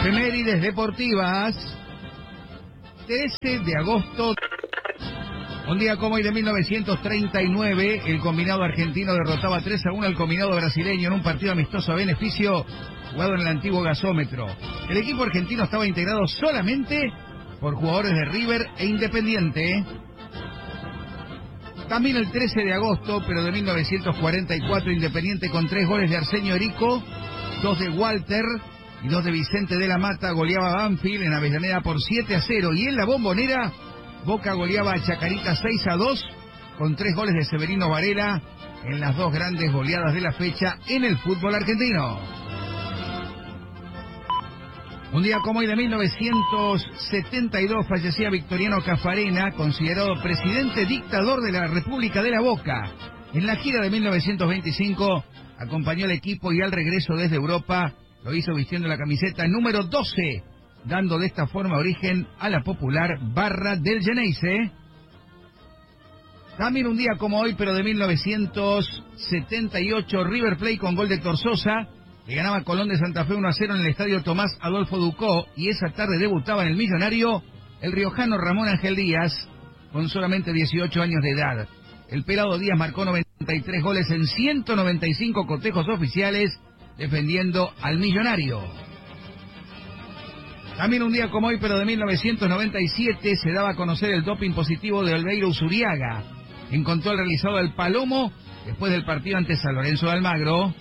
Efemérides deportivas. 13 de agosto. Un día como hoy de 1939, el combinado argentino derrotaba 3-1 al combinado brasileño en un partido amistoso a beneficio jugado en el antiguo gasómetro. El equipo argentino estaba integrado solamente por jugadores de River e Independiente. También el 13 de agosto, pero de 1944, Independiente con 3 goles de Arsenio Erico, 2 de Walter y 2 de Vicente de la Mata goleaba a Banfield en Avellaneda por 7-0. Y en la Bombonera, Boca goleaba a Chacarita 6-2 con 3 goles de Severino Varela en las 2 grandes goleadas de la fecha en el fútbol argentino. Un día como hoy de 1972 fallecía Victoriano Caffarena, considerado presidente dictador de la República de la Boca. En la gira de 1925 acompañó al equipo y al regreso desde Europa lo hizo vistiendo la camiseta número 12, dando de esta forma origen a la popular barra del Geneise. También un día como hoy, pero de 1978, River Plate con gol de Héctor Sosa le ganaba a Colón de Santa Fe 1-0 en el estadio Tomás Adolfo Ducó, y esa tarde debutaba en el Millonario el riojano Ramón Ángel Díaz, con solamente 18 años de edad. El pelado Díaz marcó 93 goles en 195 cotejos oficiales, defendiendo al Millonario. También un día como hoy, pero de 1997, se daba a conocer el doping positivo de Olveiro Usuriaga. Encontró el realizado del Palomo después del partido ante San Lorenzo de Almagro.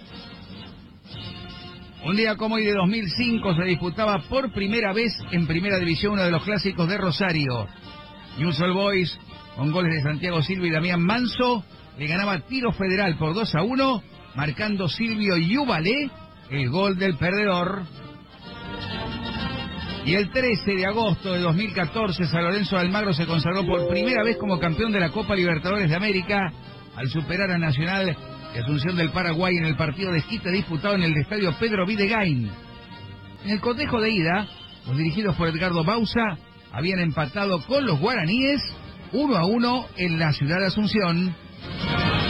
Un día como hoy de 2005 se disputaba por primera vez en Primera División uno de los clásicos de Rosario. Newell's Old Boys, con goles de Santiago Silva y Damián Manso, le ganaba Tiro Federal por 2-1, marcando Silvio Yuvalé el gol del perdedor. Y el 13 de agosto de 2014, San Lorenzo de Almagro se consagró por primera vez como campeón de la Copa Libertadores de América al superar a Nacional de Asunción del Paraguay en el partido de esquite disputado en el estadio Pedro Videgain. En el cotejo de ida, los dirigidos por Edgardo Bauza habían empatado con los guaraníes 1-1 en la ciudad de Asunción.